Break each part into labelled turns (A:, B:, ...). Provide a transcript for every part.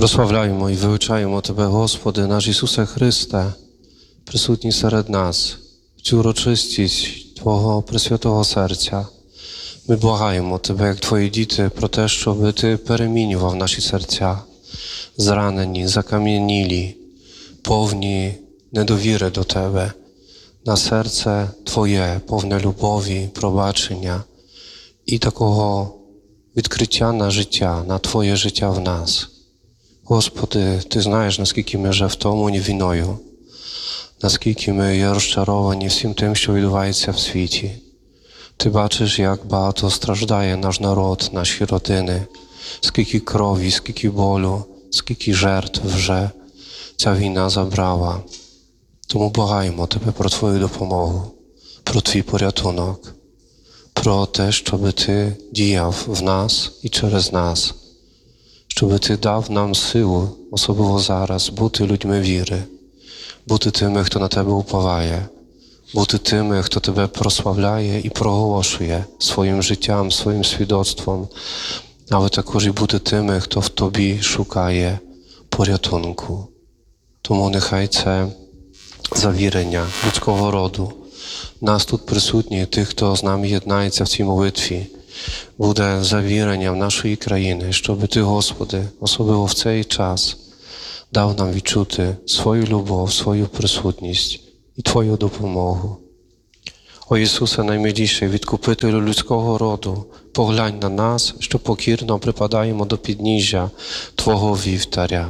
A: Прославляємо і вивчаємо Тебе, Господи, наш Ісусе Христе, присутній серед нас, в цю урочистість Твого Пресвятого Серця. Ми благаємо Тебе, як Твої діти, про те, щоб Ти перемінював наші серця, зранені, закам'янілі, повні недовіри до Тебе, на серце Твоє, повне любові, пробачення і такого відкриття на життя, на Твоє життя в нас. Господи, Ти знаєш, наскільки ми вже втомлені війною, наскільки ми є розчаровані всім тим, що відбувається в світі. Ти бачиш, як багато страждає наш народ, наші родини, скільки крові, скільки болю, скільки жертв вже ця війна забрала. Тому благаємо Тебе про Твою допомогу, про Твій порятунок, про те, щоб Ти діяв в нас і через нас, щоб Ти дав нам силу, особливо зараз, бути людьми віри, бути тими, хто на Тебе уповає, бути тими, хто Тебе прославляє і проголошує своїм життям, своїм свідоцтвом, але також і бути тими, хто в Тобі шукає порятунку. Тому нехай це завірення людського роду, нас тут присутні, тих, хто з нами єднається в цій молитві, буде завіренням нашої країни, щоб Ти, Господи, особливо в цей час, дав нам відчути свою любов, свою присутність і Твою допомогу. О Ісусе, наймиліший, відкупителю людського роду, поглянь на нас, що покірно припадаємо до підніжжя Твого вівтаря.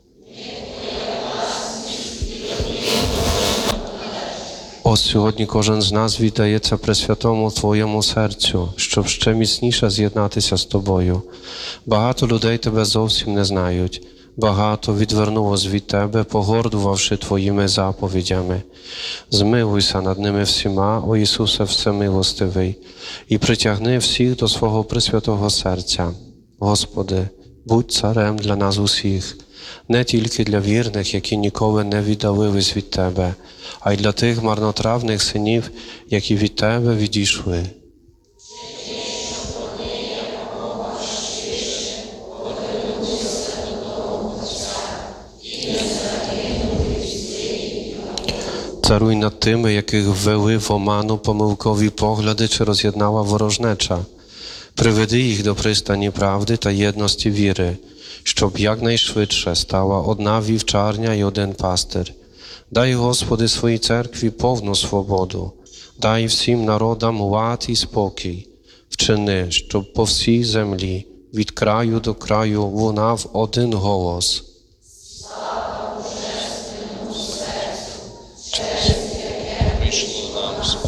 A: Ось сьогодні кожен з нас віддається Пресвятому Твоєму серцю, щоб ще міцніше з'єднатися з Тобою. Багато людей Тебе зовсім не знають, багато відвернулось від Тебе, погордувавши Твоїми заповідями. Змилуйся над ними всіма, о Ісусе Всемилостивий, і притягни всіх до свого Пресвятого серця. Господи, будь царем для нас усіх, не тільки для вірних, які ніколи не віддалились від Тебе, а й для тих марнотравних синів, які від Тебе відійшли. Царуй над тими, яких ввели в оману помилкові погляди чи роз'єднала ворожнеча. Приведи їх до пристані правди та єдності віри, щоб якнайшвидше стала одна вівчарня і один пастир. Дай, Господи, своїй церкві повну свободу, дай всім народам лад і спокій. Вчини, щоб по всій землі, від краю до краю лунав один голос. Прийшло нам з